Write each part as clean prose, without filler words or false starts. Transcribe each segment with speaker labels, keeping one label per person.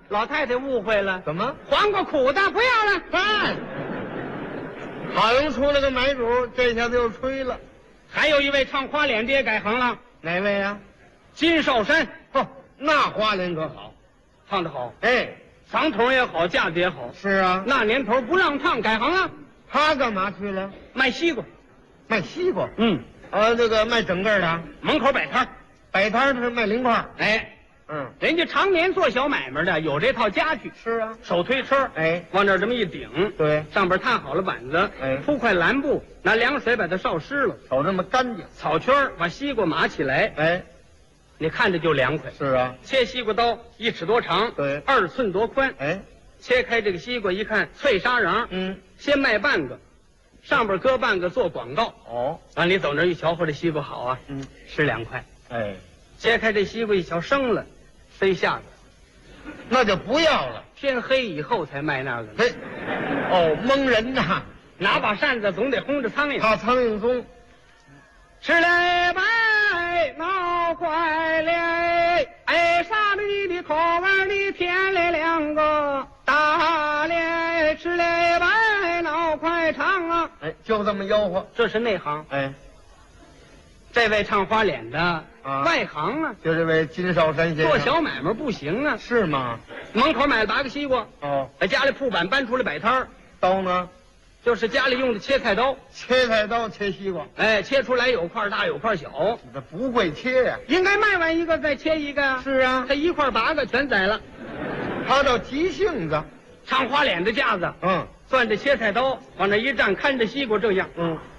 Speaker 1: 老太太误会了，
Speaker 2: 怎么？
Speaker 1: 黄瓜苦的不要了。
Speaker 2: 哎，好像出了个买主，这下子又吹了。
Speaker 1: 还有一位唱花脸的也改行了，
Speaker 2: 哪位呀？
Speaker 1: 金少山，
Speaker 2: 嚯，那花脸可好，
Speaker 1: 唱得好，
Speaker 2: 哎，
Speaker 1: 嗓筒也好，架子也好。
Speaker 2: 是啊，
Speaker 1: 那年头不让唱，改行了，
Speaker 2: 他干嘛去了？
Speaker 1: 卖西瓜。
Speaker 2: 卖西瓜。这个卖整个的，
Speaker 1: 门口摆摊，
Speaker 2: 摆摊的是卖零块。
Speaker 1: 哎，人家常年做小买卖的，有这套家具。
Speaker 2: 是啊，
Speaker 1: 手推车，
Speaker 2: 哎，
Speaker 1: 往这儿这么一顶，
Speaker 2: 对，
Speaker 1: 上边摊好了板子，
Speaker 2: 哎，
Speaker 1: 铺块蓝布，拿凉水把它烧湿了，
Speaker 2: 瞅这么干净。
Speaker 1: 草圈把西瓜码起来，
Speaker 2: 哎，
Speaker 1: 你看着就凉快。
Speaker 2: 是啊，
Speaker 1: 切西瓜刀1尺多长，
Speaker 2: 对
Speaker 1: ，2寸多宽。
Speaker 2: 哎，
Speaker 1: 切开这个西瓜一看脆沙瓤，先卖半个，上边搁半个做广告。
Speaker 2: 哦，
Speaker 1: 完你走那儿一瞧，嚯，这西瓜好啊，吃2块。
Speaker 2: 哎，
Speaker 1: 切开这西瓜一瞧生了，塞下子，
Speaker 2: 那就不要了。
Speaker 1: 天黑以后才卖那个呢。
Speaker 2: 嘿，哦，蒙人呐，
Speaker 1: 拿把扇子总得轰着苍蝇。
Speaker 2: 怕苍蝇松。
Speaker 1: 吃嘞白闹坏嘞，哎，啥的你的口味里添了2个大嘞，吃嘞白闹快唱啊！
Speaker 2: 哎，就这么吆喝。
Speaker 1: 这是内行。
Speaker 2: 哎，
Speaker 1: 这位唱花脸的外行啊，
Speaker 2: 就这位金少山先生
Speaker 1: 做小买卖不行啊。
Speaker 2: 是吗？
Speaker 1: 门口买了8个西瓜，
Speaker 2: 在
Speaker 1: 家里铺板搬出来摆摊儿。
Speaker 2: 刀呢？
Speaker 1: 就是家里用的切菜刀，
Speaker 2: 切菜刀切西瓜。
Speaker 1: 哎，切出来有块大有块小。
Speaker 2: 这不会切呀？
Speaker 1: 应该卖完一个再切一个呀。
Speaker 2: 是啊，
Speaker 1: 他1块8个全宰了。
Speaker 2: 他叫急性子。
Speaker 1: 唱花脸的架子，攥着切菜刀往那一站，看着西瓜这样，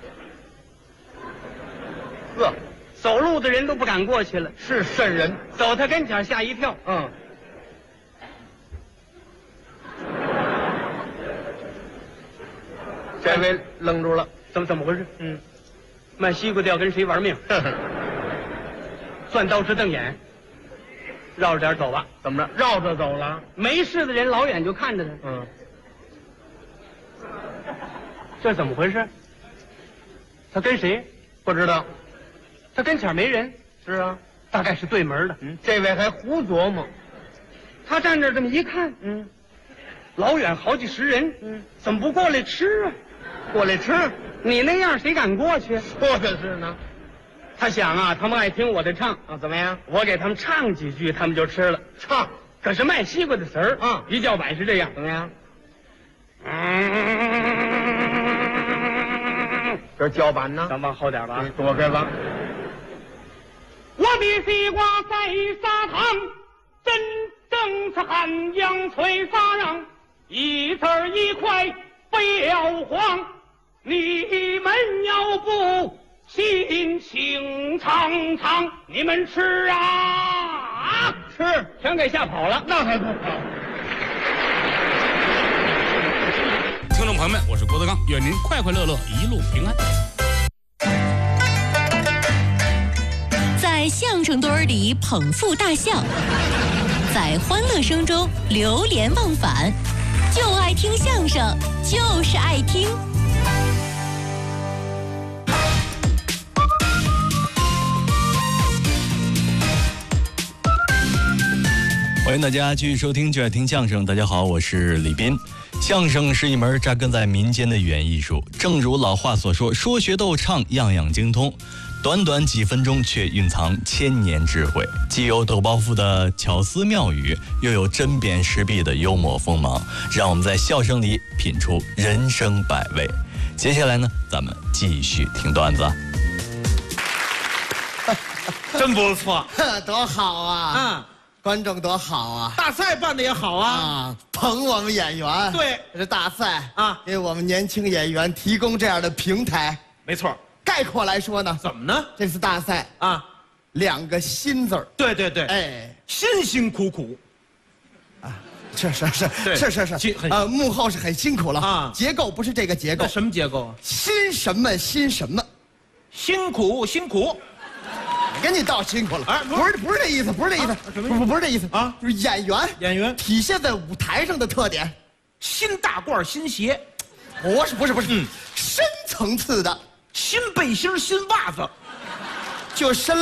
Speaker 2: 呵，
Speaker 1: 走路的人都不敢过去了，
Speaker 2: 是瘆人。
Speaker 1: 走他跟前吓一跳。
Speaker 2: 这位愣住了，
Speaker 1: 怎么回事？卖西瓜的要跟谁玩命？攥刀直瞪眼，绕着点走吧。
Speaker 2: 怎么着？绕着走了？
Speaker 1: 没事的人老远就看着他。这怎么回事？他跟谁？
Speaker 2: 不知道。
Speaker 1: 他跟前没人。
Speaker 2: 是啊，
Speaker 1: 大概是对门的。
Speaker 2: 这位还胡琢磨。
Speaker 1: 他站这儿这么一看，老远好几十人，怎么不过来吃啊？
Speaker 2: 过来吃？
Speaker 1: 你那样谁敢过去？
Speaker 2: 说的是呢。
Speaker 1: 他想啊，他们爱听我的唱
Speaker 2: 啊，怎么样？
Speaker 1: 我给他们唱几句，他们就吃了。
Speaker 2: 唱，
Speaker 1: 可是卖西瓜的词儿，一叫板是这样，
Speaker 2: 怎么样？这叫板呢？
Speaker 1: 咱往后点吧，
Speaker 2: 躲开吧。
Speaker 1: 我的西瓜在砂糖，真正是汉阳脆沙瓤，一字一块不要慌，你们要不信请尝尝，你们吃啊！
Speaker 2: 吃，
Speaker 1: 全给吓跑了，
Speaker 2: 那还不好。
Speaker 3: 听众朋友们，我是郭德纲，愿您快快乐乐，一路平安。
Speaker 4: 在相声堆儿里捧腹大笑，在欢乐声中流连忘返，就爱听相声，就是爱听。
Speaker 5: 欢迎大家继续收听就爱听相声。大家好，我是李斌。相声是一门扎根在民间的语言艺术，正如老话所说，说学逗唱样样精通，短短几分钟却蕴藏千年智慧，既有抖包袱的巧思妙语，又有针砭时弊的幽默锋芒，让我们在笑声里品出人生百味。接下来呢，咱们继续听段子。
Speaker 3: 真不错，
Speaker 6: 多好啊！观众多好啊！
Speaker 3: 大赛办的也好啊！
Speaker 6: 捧我们演员。
Speaker 3: 对，
Speaker 6: 这大赛
Speaker 3: 啊，
Speaker 6: 给我们年轻演员提供这样的平台。
Speaker 3: 没错。
Speaker 6: 概括来说呢，
Speaker 3: 怎么呢？
Speaker 6: 这次大赛啊，2个辛字儿。
Speaker 3: 对对对，
Speaker 6: 哎，
Speaker 3: 辛辛苦苦
Speaker 6: 啊，是，幕后是很辛苦了
Speaker 3: 啊。
Speaker 6: 结构不是这个结构。
Speaker 3: 什么结构啊？
Speaker 6: 辛什么辛什么，
Speaker 3: 辛苦。
Speaker 6: 给你倒辛苦了啊！不是这意思，不是这意思，不是这意思啊！就是演员体现在舞台上的特点，
Speaker 3: 新大褂新鞋，
Speaker 6: 不是，深层次的
Speaker 3: 新背心新袜子，
Speaker 6: 就深